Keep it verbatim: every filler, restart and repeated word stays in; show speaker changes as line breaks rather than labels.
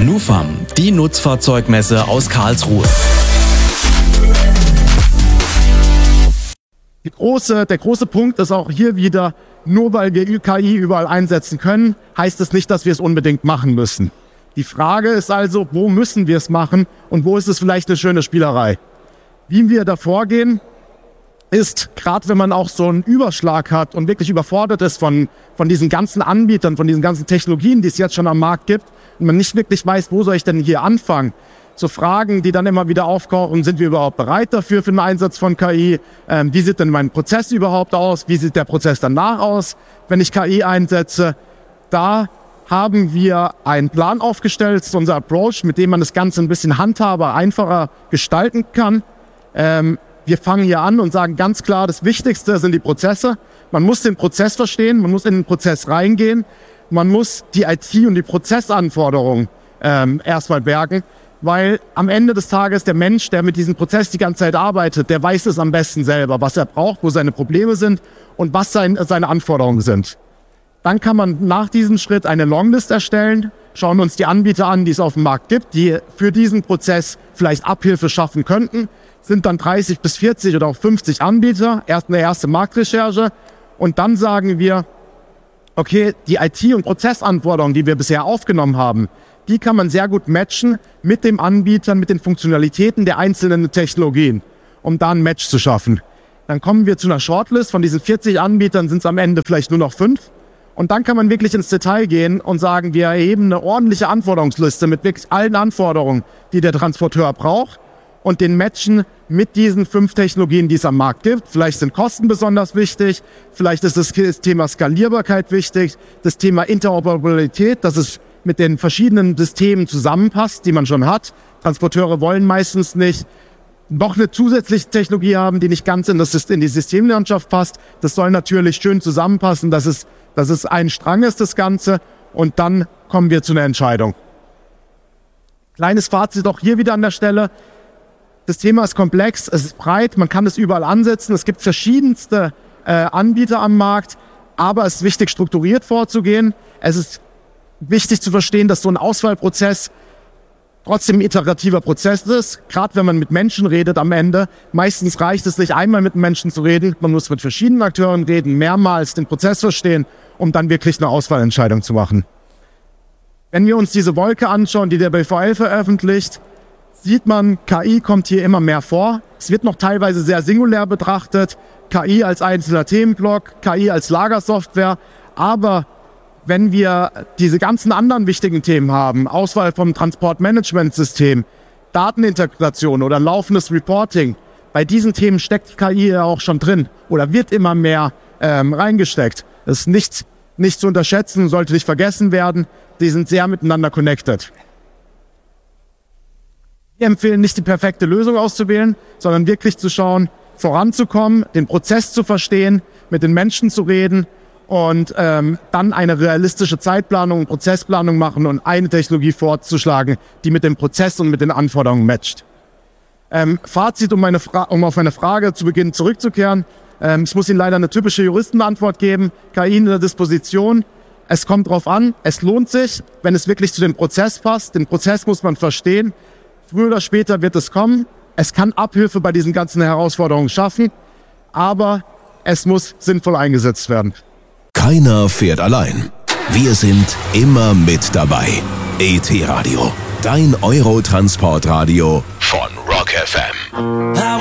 NuFAM, die Nutzfahrzeugmesse aus Karlsruhe.
Die große, der große Punkt ist auch hier wieder, nur weil wir K I überall einsetzen können, heißt es nicht, dass wir es unbedingt machen müssen. Die Frage ist also, wo müssen wir es machen und wo ist es vielleicht eine schöne Spielerei? Wie wir da vorgehen, ist, gerade wenn man auch so einen Überschlag hat und wirklich überfordert ist von, von diesen ganzen Anbietern, von diesen ganzen Technologien, die es jetzt schon am Markt gibt und man nicht wirklich weiß, wo soll ich denn hier anfangen? So Fragen, die dann immer wieder aufkochen, sind wir überhaupt bereit dafür, für den Einsatz von K I? Ähm, wie sieht denn mein Prozess überhaupt aus? Wie sieht der Prozess danach aus, wenn ich K I einsetze? Da haben wir einen Plan aufgestellt, das ist unser Approach, mit dem man das Ganze ein bisschen handhaber, einfacher gestalten kann. Ähm, wir fangen hier an und sagen ganz klar, das Wichtigste sind die Prozesse. Man muss den Prozess verstehen, man muss in den Prozess reingehen, man muss die I T und die Prozessanforderungen ähm, erstmal bergen. Weil am Ende des Tages der Mensch, der mit diesem Prozess die ganze Zeit arbeitet, der weiß es am besten selber, was er braucht, wo seine Probleme sind und was sein, seine Anforderungen sind. Dann kann man nach diesem Schritt eine Longlist erstellen, schauen uns die Anbieter an, die es auf dem Markt gibt, die für diesen Prozess vielleicht Abhilfe schaffen könnten. Sind dann dreißig bis vierzig oder auch fünfzig Anbieter, erst eine erste Marktrecherche und dann sagen wir, okay, die I T- und Prozessanforderungen, die wir bisher aufgenommen haben, die kann man sehr gut matchen mit dem Anbieter, mit den Funktionalitäten der einzelnen Technologien, um da ein Match zu schaffen. Dann kommen wir zu einer Shortlist. Von diesen vierzig Anbietern sind es am Ende vielleicht nur noch fünf. Und dann kann man wirklich ins Detail gehen und sagen, wir erheben eine ordentliche Anforderungsliste mit wirklich allen Anforderungen, die der Transporteur braucht und den matchen mit diesen fünf Technologien, die es am Markt gibt. Vielleicht sind Kosten besonders wichtig, vielleicht ist das Thema Skalierbarkeit wichtig, das Thema Interoperabilität, dass es mit den verschiedenen Systemen zusammenpasst, die man schon hat. Transporteure wollen meistens nicht noch eine zusätzliche Technologie haben, die nicht ganz in, das, in die Systemlandschaft passt. Das soll natürlich schön zusammenpassen, dass es, dass es ein Strang ist, das Ganze. Und dann kommen wir zu einer Entscheidung. Kleines Fazit auch hier wieder an der Stelle. Das Thema ist komplex, es ist breit, man kann es überall ansetzen. Es gibt verschiedenste äh, Anbieter am Markt, aber es ist wichtig, strukturiert vorzugehen. Es ist wichtig zu verstehen, dass so ein Auswahlprozess trotzdem ein iterativer Prozess ist. Gerade wenn man mit Menschen redet am Ende. Meistens reicht es nicht, einmal mit Menschen zu reden. Man muss mit verschiedenen Akteuren reden, mehrmals den Prozess verstehen, um dann wirklich eine Auswahlentscheidung zu machen. Wenn wir uns diese Wolke anschauen, die der B V L veröffentlicht, sieht man, K I kommt hier immer mehr vor. Es wird noch teilweise sehr singulär betrachtet. K I als einzelner Themenblock, K I als Lagersoftware. Aber wenn wir diese ganzen anderen wichtigen Themen haben, Auswahl vom Transportmanagementsystem, Datenintegration oder laufendes Reporting, bei diesen Themen steckt K I ja auch schon drin oder wird immer mehr ähm, reingesteckt. Das ist nicht, nicht zu unterschätzen, sollte nicht vergessen werden. Die sind sehr miteinander connected. Wir empfehlen nicht die perfekte Lösung auszuwählen, sondern wirklich zu schauen, voranzukommen, den Prozess zu verstehen, mit den Menschen zu reden, und ähm, dann eine realistische Zeitplanung, Prozessplanung machen und eine Technologie vorzuschlagen, die mit dem Prozess und mit den Anforderungen matcht. Ähm, Fazit, um, meine Fra- um auf meine Frage zu Beginn zurückzukehren. Ähm, ich muss Ihnen leider eine typische Juristenantwort geben. K I in der Disposition. Es kommt drauf an, es lohnt sich, wenn es wirklich zu dem Prozess passt. Den Prozess muss man verstehen. Früher oder später wird es kommen. Es kann Abhilfe bei diesen ganzen Herausforderungen schaffen, aber es muss sinnvoll eingesetzt werden.
Keiner fährt allein. Wir sind immer mit dabei. E T Radio, dein Eurotransportradio von Rock F M.